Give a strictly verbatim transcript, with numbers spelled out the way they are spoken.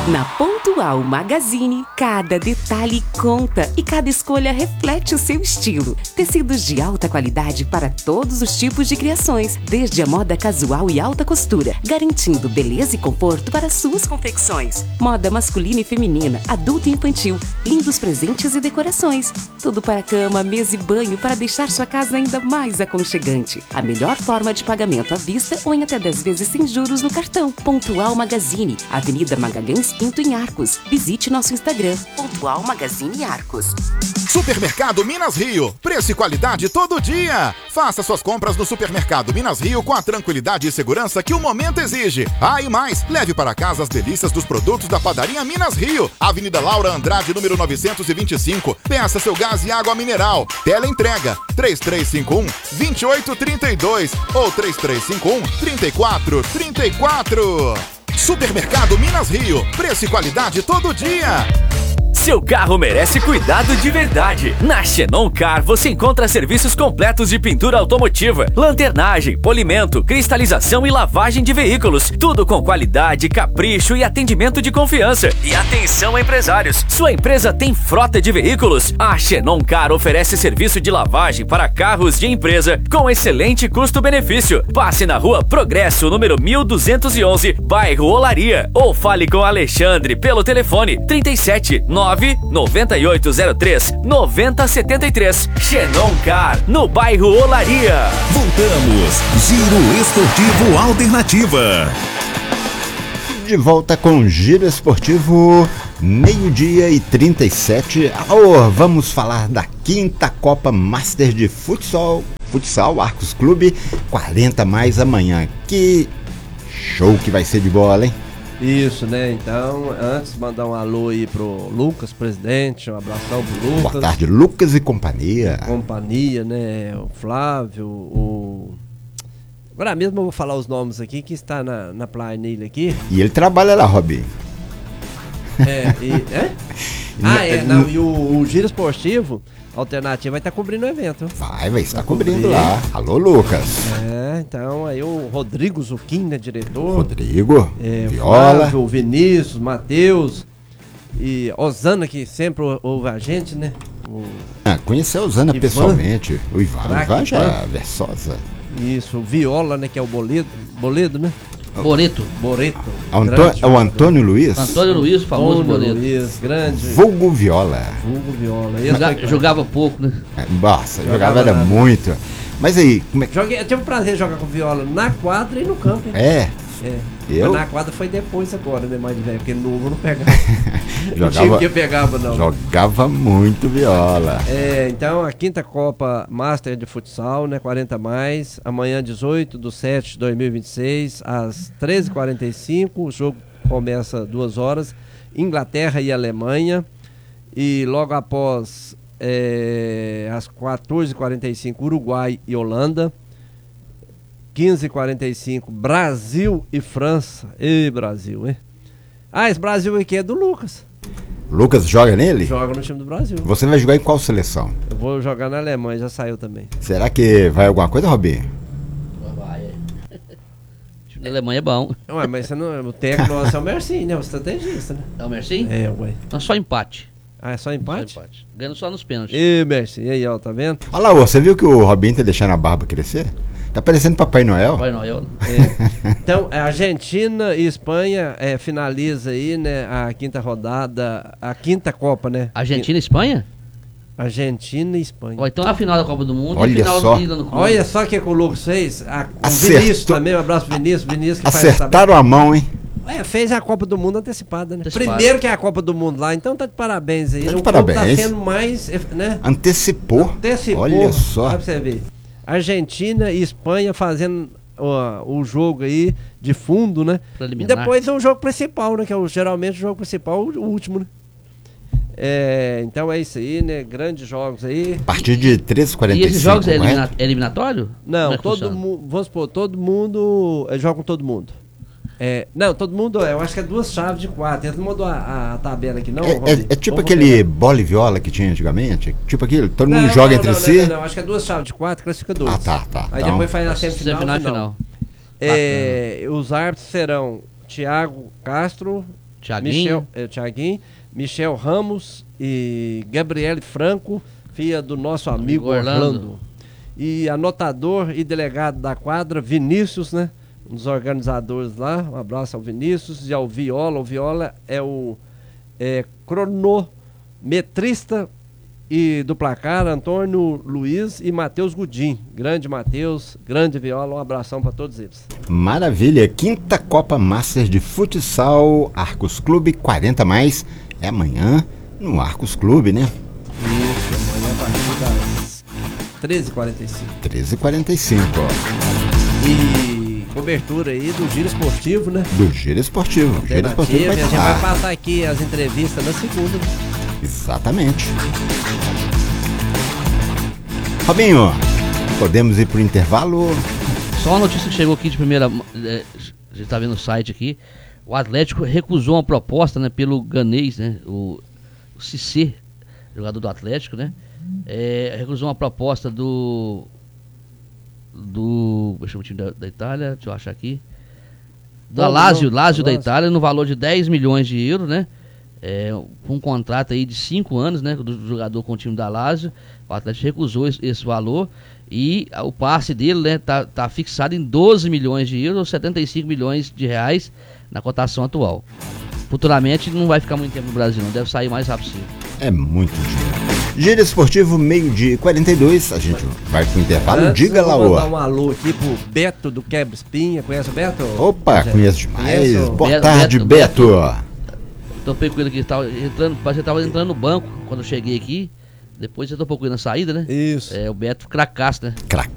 Na Pontual Magazine, cada detalhe conta e cada escolha reflete o seu estilo. Tecidos de alta qualidade para todos os tipos de criações, desde a moda casual e alta costura, garantindo beleza e conforto para suas confecções. Moda masculina e feminina, adulto e infantil, lindos presentes e decorações. Tudo para cama, mesa e banho para deixar sua casa ainda mais aconchegante. A melhor forma de pagamento à vista ou em até dez vezes sem juros no cartão. Pontual Magazine, Avenida Magalhães Pinto em Arcos. Visite nosso Instagram, Pontual Magazine Arcos. Supermercado Minas Rio, preço e qualidade todo dia. Faça suas compras no Supermercado Minas Rio com a tranquilidade e segurança que o momento exige. Ah, e mais, leve para casa as delícias dos produtos da Padaria Minas Rio. Avenida Laura Andrade, número novecentos e vinte e cinco. Peça seu gás e água mineral. Teleentrega três três cinco um, dois oito três dois ou três três cinco um, três quatro três quatro. Supermercado Minas Rio, preço e qualidade todo dia. Seu carro merece cuidado de verdade. Na Xenon Car você encontra serviços completos de pintura automotiva, lanternagem, polimento, cristalização e lavagem de veículos. Tudo com qualidade, capricho e atendimento de confiança. E atenção, empresários, sua empresa tem frota de veículos? A Xenon Car oferece serviço de lavagem para carros de empresa com excelente custo-benefício. Passe na Rua Progresso, número mil duzentos e onze, bairro Olaria, ou fale com Alexandre pelo telefone trinta e sete, nove nove oito zero três, nove zero sete três. Xenon Car, no bairro Olaria. Voltamos. Giro Esportivo Alternativa. De volta com Giro Esportivo, meio-dia e trinta e sete. Oh, vamos falar da quinta Copa Master de Futsal, Futsal Arcos Clube, quarenta mais amanhã. Que show que vai ser de bola, hein? Isso, né? Então, antes, mandar um alô aí pro Lucas, presidente, um abração pro Lucas. Boa tarde, Lucas e companhia. Companhia, né? O Flávio, o... Agora mesmo eu vou falar os nomes aqui, que está na, na planilha aqui. E ele trabalha lá, Robinho. É, e... É? Ah, é, não, e o, o Giro Esportivo Alternativa vai estar cobrindo o evento. Vai, vai estar cobrindo lá. Alô, Lucas. É, então aí o Rodrigo Zucchini, né, diretor. Rodrigo, é, Viola. Flávio, Vinícius, Matheus e Osana, que sempre ouve a gente, né? O... Ah, conheci a Osana Ivan, pessoalmente. O Ivan, Craque, Ivan já Ivan. é versosa. Isso, o Viola, né, que é o Boledo, Boledo, né? Boreto. Boreto. Antô é o Antônio Luiz? Antônio Luiz, famoso Antônio Boreto. Luiz, grande. Vulgo Viola. Vulgo Viola. Esse Joga, foi- jogava pouco, né? É, Nossa, Jogava jogava era nada. muito. Mas aí, como é que... Joguei, eu tive o prazer de jogar com Viola na quadra e no campo. hein? É, É. Eu? Mas na quadra foi depois agora, né? Mais de velho, porque novo não pegava. Não tinha jogava, que pegava, não. jogava muito Viola. É, então a quinta Copa Master de Futsal, né? quarenta mais, amanhã dezoito de setembro de dois mil e vinte e seis, às treze e quarenta e cinco, o jogo começa duas horas, Inglaterra e Alemanha, e logo após, é, às quatorze e quarenta e cinco, Uruguai e Holanda, quinze e quarenta e cinco, Brasil e França. Ê, Brasil, hein? Ah, esse Brasil aqui é do Lucas. Lucas joga nele? Joga no time do Brasil. Você vai jogar em qual seleção? Eu vou jogar na Alemanha, já saiu também. Será que vai alguma coisa, Robinho? Vai, é. O time da Alemanha é bom. Ué, mas você não, o técnico nosso é o Mercinho, né? O estrategista, né? É o Merci? É, ué. Não, só empate. Ah, é só empate? Só empate. Ganhando só nos pênaltis. Ê, Merci, e aí, ó, tá vendo? Olha lá, ô, você viu que o Robinho tá deixando a barba crescer? Tá parecendo Papai Noel. Papai Noel. É. Então, a Argentina e Espanha é, finaliza aí, né, a quinta rodada, a quinta Copa, né? Argentina e Espanha? Argentina e Espanha. Ó, então a final da Copa do Mundo Olha e a final só. do Ila no Clube. Olha só o que, que o Lucas fez. A, o Acertou. Vinícius também, um abraço pro Vinícius. Vinícius que Acertaram a mão, hein? faz, é, fez a Copa do Mundo antecipada, né? Antecipada. Primeiro que é a Copa do Mundo lá, então tá de parabéns aí. Tá de o parabéns. clube tá sendo mais, né? Antecipou. Antecipou. Olha só. Olha pra você ver. Argentina e Espanha fazendo ó, o jogo aí de fundo, né? Preliminar. E depois é o jogo principal, né? Que é o, geralmente o jogo principal, o, o último, né? É, então é isso aí, né? Grandes jogos aí. A partir de treze e quarenta e E cinco, esses jogos é, correto? elimina- é eliminatório? Não, Como é que todo funciona? mundo, vamos supor, todo mundo é, joga com todo mundo. É, não, todo mundo, eu acho que é duas chaves de quatro. Eles não mandou a, a tabela aqui, não? É, Robi? é- é tipo Ou vou aquele pegar? bola e viola que tinha antigamente? Tipo aquilo, todo Não, mundo não, joga não, entre não, si? Não, não, acho que é duas chaves de quatro, classifica dois. Ah, tá, tá. Aí Então, depois faz a semifinal, Semifinal e final. final. É, os árbitros serão Thiago Castro Thiaguinho. Michel, é, Thiaguinho, Michel Ramos e Gabriele Franco, filha do nosso amigo Orlando. Orlando. E anotador e delegado da quadra, Vinícius, né? Um dos organizadores lá. Um abraço ao Vinícius e ao Viola. O Viola é o é, cronometrista e do placar, Antônio Luiz e Matheus Gudim. Grande Matheus, grande Viola, um abração para todos eles. Maravilha, quinta Copa Master de Futsal, Arcos Clube quarenta mais, é amanhã no Arcos Clube, né? Isso, amanhã a partir das treze e quarenta e cinco. treze e quarenta e cinco, ó. E cobertura aí do Giro Esportivo, né? Do Giro Esportivo. Giro Esportivo vai a gente falar. vai passar aqui as entrevistas na segunda, né? Exatamente. Robinho, podemos ir pro intervalo? Só uma notícia que chegou aqui de primeira, é, a gente tá vendo o site aqui, o Atlético recusou uma proposta, né, pelo ganês, né, o, o Cissé, jogador do Atlético, né, é, recusou uma proposta do, do, deixa eu ver o time da, da Itália, deixa eu achar aqui, da Lazio, Lazio da Itália, no valor de dez milhões de euros, né, é, um contrato aí de cinco anos, né, do jogador com o time da Lazio. O Atlético recusou esse, esse valor e o passe dele, né, tá, tá fixado em doze milhões de euros, ou setenta e cinco milhões de reais na cotação atual. Futuramente não vai ficar muito tempo no Brasil, não, deve sair mais rápido possível. É muito dinheiro. Giro Esportivo, meio-dia e quarenta e dois, a gente vai pro intervalo. Antes, Diga lá, vou ô. mandar um alô aqui pro Beto do Quebra Espinha, conhece o Beto? Opa, Já conheço demais. conheço. Boa Beto, tarde, Beto. Beto. Topei com ele aqui, tava entrando, parece que tava entrando no banco quando eu cheguei aqui. Depois você topou com ele na saída, né? Isso. É, o Beto cracaço, né? Cracaço.